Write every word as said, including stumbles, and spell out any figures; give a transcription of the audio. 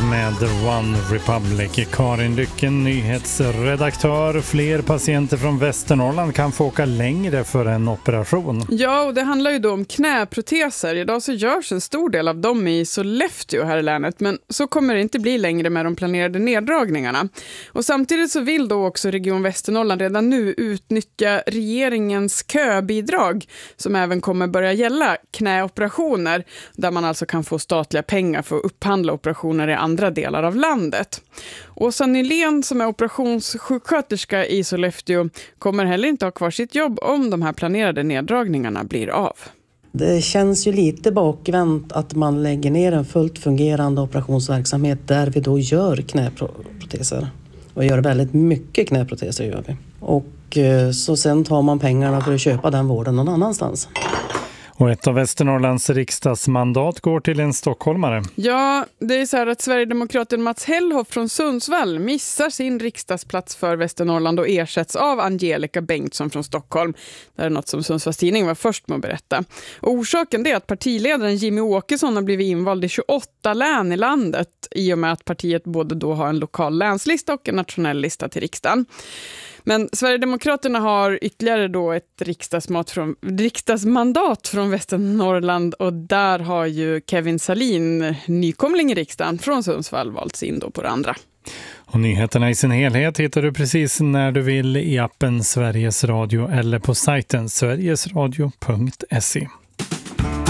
med One Republic. Karin Lycken, nyhetsredaktör. Fler patienter från Västernorrland kan få åka längre för en operation. Ja, och det handlar ju då om knäproteser. Idag så görs en stor del av dem i Sollefteå här i länet, men så kommer det inte bli längre med de planerade neddragningarna. Och samtidigt så vill då också Region Västernorrland redan nu utnyttja regeringens köbidrag som även kommer börja gälla knäoperationer, där man alltså kan få statliga pengar för att upphandla operationer i andra delar av landet. Åsa Nylén, som är operationssjuksköterska i Sollefteå, kommer heller inte ha kvar sitt jobb om de här planerade neddragningarna blir av. Det känns ju lite bakvänt att man lägger ner en fullt fungerande operationsverksamhet där vi då gör knäproteser. Och gör väldigt mycket knäproteser gör vi. Och så sen tar man pengarna för att köpa den vården någon annanstans. Och ett av Västernorrlands riksdagsmandat går till en stockholmare. Ja, det är så här att Sverigedemokraten Mats Hellhoff från Sundsvall missar sin riksdagsplats för Västernorrland och ersätts av Angelica Bengtsson från Stockholm. Det är något som Sundsvalls tidning var först med att berätta. Och orsaken är att partiledaren Jimmy Åkesson har blivit invald i tjugoåtta län i landet i och med att partiet både då har en lokal länslista och en nationell lista till riksdagen. Men Sverigedemokraterna har ytterligare då ett riksdagsmandat från, riksdagsmandat från Västernorrland, och där har ju Kevin Salin, nykomling i riksdagen från Sundsvall, valts in då på det andra. Och nyheterna i sin helhet hittar du precis när du vill i appen Sveriges Radio eller på sajten sverigesradio punkt se.